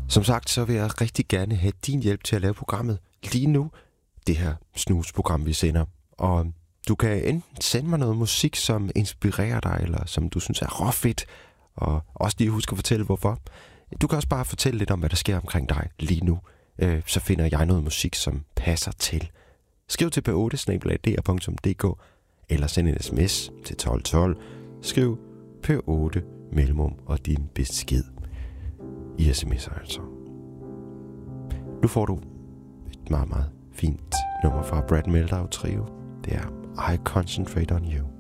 Som sagt, så vil jeg rigtig gerne have din hjælp til at lave programmet lige nu. Det her snusprogram, vi sender. Og du kan enten sende mig noget musik, som inspirerer dig, eller som du synes er råfedt, og også lige husk at fortælle, hvorfor. Du kan også bare fortælle lidt om, hvad der sker omkring dig lige nu. Så finder jeg noget musik, som passer til. Skriv til p8@dr.dk eller send en sms til 1212. Skriv P8 mellemrum og din besked i sms'er altså. Nu får du et meget, meget fint nummer fra Brad Mehldau Trio. Det er I Concentrate on You.